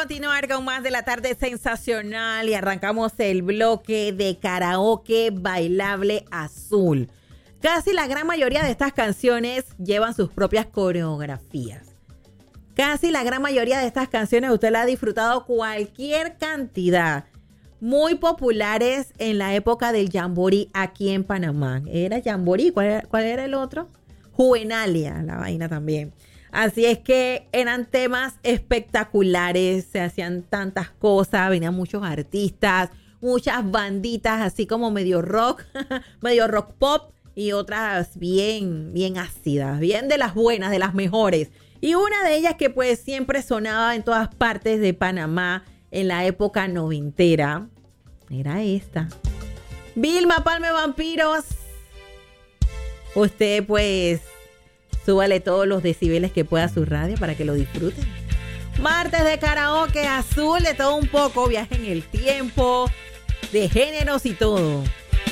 continuar con más de la tarde sensacional y arrancamos el bloque de karaoke bailable azul. Casi la gran mayoría de estas canciones llevan sus propias coreografías. Casi la gran mayoría de estas canciones usted la ha disfrutado cualquier cantidad. Muy populares en la época del jamboree aquí en Panamá. ¿Era jamboree? ¿Cuál era el otro? Juvenalia, la vaina también. Así es que eran temas espectaculares, se hacían tantas cosas, venían muchos artistas, muchas banditas así como medio rock pop y otras bien ácidas, bien de las buenas, de las mejores. Y una de ellas que pues siempre sonaba en todas partes de Panamá en la época noventera era esta. Vilma Palma Vampiros. Usted pues súbale todos los decibeles que pueda a su radio para que lo disfruten. Martes de karaoke azul, de todo un poco, viaje en el tiempo, de géneros y todo.